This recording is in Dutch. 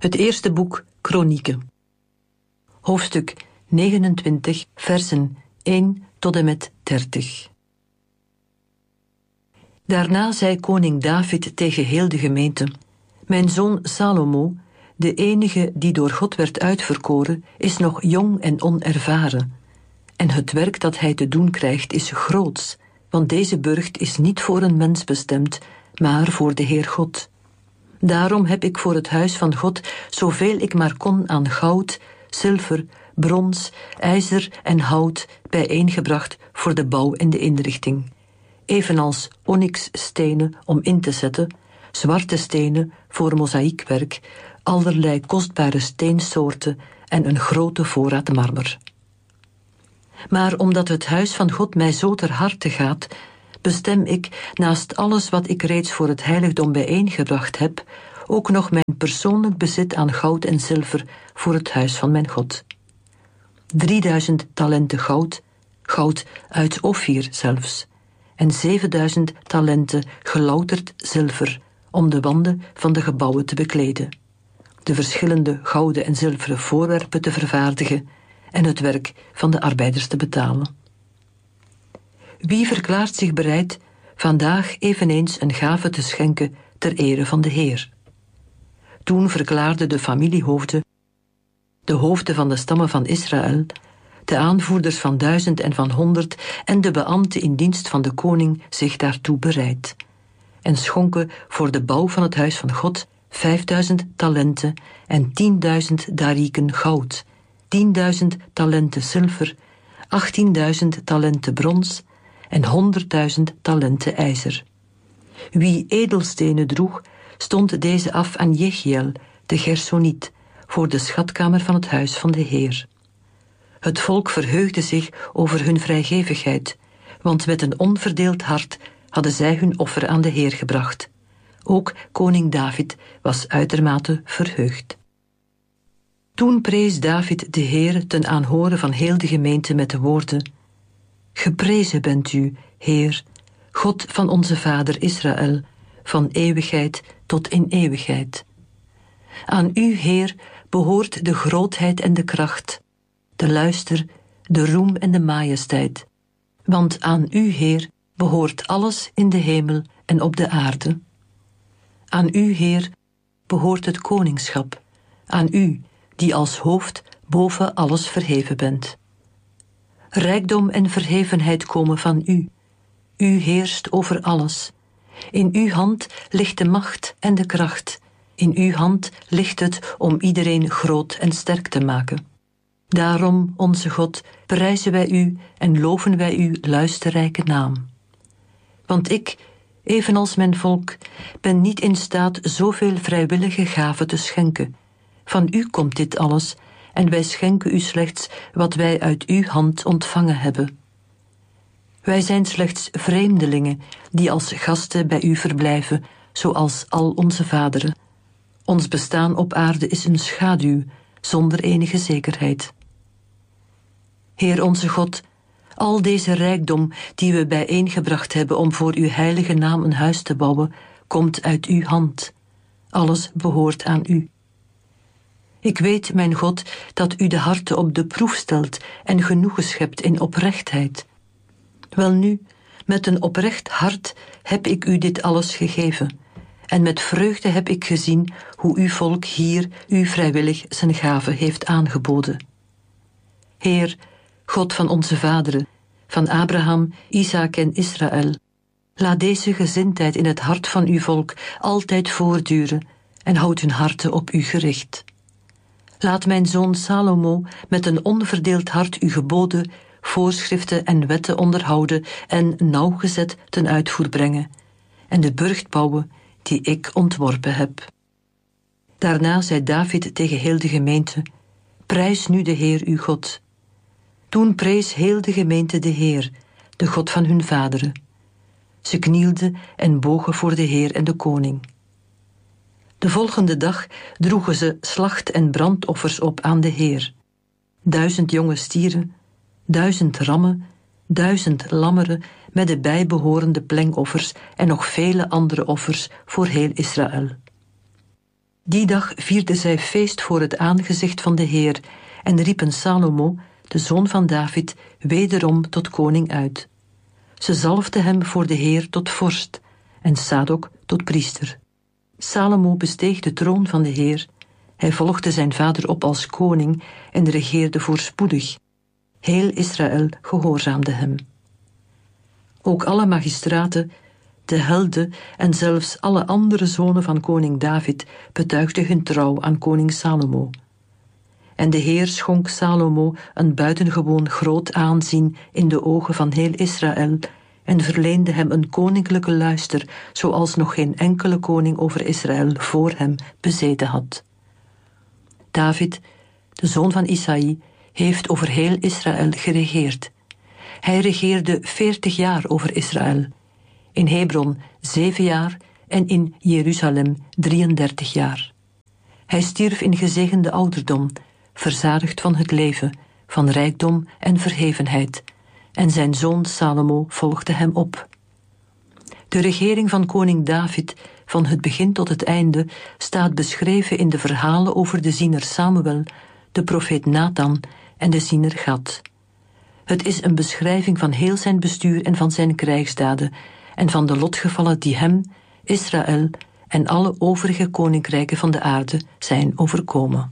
Het eerste boek Kronieken. Hoofdstuk 29, versen 1 tot en met 30. Daarna zei koning David tegen heel de gemeente: Mijn zoon Salomo, de enige die door God werd uitverkoren, is nog jong en onervaren. En het werk dat hij te doen krijgt is groots, want deze burcht is niet voor een mens bestemd, maar voor de Heer God. Daarom heb ik voor het huis van God zoveel ik maar kon aan goud, zilver, brons, ijzer en hout bijeengebracht voor de bouw en de inrichting. Evenals onyxstenen om in te zetten, zwarte stenen voor mozaïekwerk, allerlei kostbare steensoorten en een grote voorraad marmer. Maar omdat het huis van God mij zo ter harte gaat, bestem ik, naast alles wat ik reeds voor het heiligdom bijeengebracht heb, ook nog mijn persoonlijk bezit aan goud en zilver voor het huis van mijn God. 3000 talenten goud, goud uit Ofir zelfs, en 7000 talenten gelouterd zilver om de wanden van de gebouwen te bekleden, de verschillende gouden en zilveren voorwerpen te vervaardigen en het werk van de arbeiders te betalen. Wie verklaart zich bereid vandaag eveneens een gave te schenken ter ere van de Heer? Toen verklaarden de familiehoofden, de hoofden van de stammen van Israël, de aanvoerders van 1000 en van 100 en de beambten in dienst van de koning zich daartoe bereid, en schonken voor de bouw van het huis van God 5000 talenten en 10.000 darieken goud, 10.000 talenten zilver, 18.000 talenten brons en 100.000 talenten ijzer. Wie edelstenen droeg, stond deze af aan Jechiel, de Gersoniet, voor de schatkamer van het huis van de Heer. Het volk verheugde zich over hun vrijgevigheid, want met een onverdeeld hart hadden zij hun offer aan de Heer gebracht. Ook koning David was uitermate verheugd. Toen prees David de Heer ten aanhoren van heel de gemeente met de woorden: Geprezen bent u, Heer, God van onze vader Israël, van eeuwigheid tot in eeuwigheid. Aan u, Heer, behoort de grootheid en de kracht, de luister, de roem en de majesteit. Want aan u, Heer, behoort alles in de hemel en op de aarde. Aan u, Heer, behoort het koningschap, aan u, die als hoofd boven alles verheven bent. Rijkdom en verhevenheid komen van u. U heerst over alles. In uw hand ligt de macht en de kracht. In uw hand ligt het om iedereen groot en sterk te maken. Daarom, onze God, prijzen wij u en loven wij uw luisterrijke naam. Want ik, evenals mijn volk, ben niet in staat zoveel vrijwillige gaven te schenken. Van u komt dit alles, en wij schenken u slechts wat wij uit uw hand ontvangen hebben. Wij zijn slechts vreemdelingen die als gasten bij u verblijven, zoals al onze vaderen. Ons bestaan op aarde is een schaduw, zonder enige zekerheid. Heer onze God, al deze rijkdom die we bijeengebracht hebben om voor uw heilige naam een huis te bouwen, komt uit uw hand. Alles behoort aan u. Ik weet, mijn God, dat u de harten op de proef stelt en genoegen schept in oprechtheid. Welnu, met een oprecht hart heb ik u dit alles gegeven, en met vreugde heb ik gezien hoe uw volk hier u vrijwillig zijn gave heeft aangeboden. Heer, God van onze vaderen, van Abraham, Isaak en Israël, laat deze gezindheid in het hart van uw volk altijd voortduren en houd hun harten op u gericht. Laat mijn zoon Salomo met een onverdeeld hart uw geboden, voorschriften en wetten onderhouden en nauwgezet ten uitvoer brengen, en de burcht bouwen die ik ontworpen heb. Daarna zei David tegen heel de gemeente: Prijs nu de Heer uw God. Toen prees heel de gemeente de Heer, de God van hun vaderen. Ze knielden en bogen voor de Heer en de koning. De volgende dag droegen ze slacht- en brandoffers op aan de Heer. 1000 jonge stieren, 1000 rammen, 1000 lammeren met de bijbehorende plengoffers en nog vele andere offers voor heel Israël. Die dag vierden zij feest voor het aangezicht van de Heer en riepen Salomo, de zoon van David, wederom tot koning uit. Ze zalfden hem voor de Heer tot vorst en Sadok tot priester. Salomo besteeg de troon van de Heer. Hij volgde zijn vader op als koning en regeerde voorspoedig. Heel Israël gehoorzaamde hem. Ook alle magistraten, de helden en zelfs alle andere zonen van koning David betuigden hun trouw aan koning Salomo. En de Heer schonk Salomo een buitengewoon groot aanzien in de ogen van heel Israël en verleende hem een koninklijke luister, zoals nog geen enkele koning over Israël voor hem bezeten had. David, de zoon van Isaï, heeft over heel Israël geregeerd. Hij regeerde 40 jaar over Israël, in Hebron 7 jaar en in Jeruzalem 33 jaar. Hij stierf in gezegende ouderdom, verzadigd van het leven, van rijkdom en verhevenheid, en zijn zoon Salomo volgde hem op. De regering van koning David, van het begin tot het einde, staat beschreven in de verhalen over de ziener Samuel, de profeet Nathan en de ziener Gad. Het is een beschrijving van heel zijn bestuur en van zijn krijgsdaden en van de lotgevallen die hem, Israël en alle overige koninkrijken van de aarde zijn overkomen.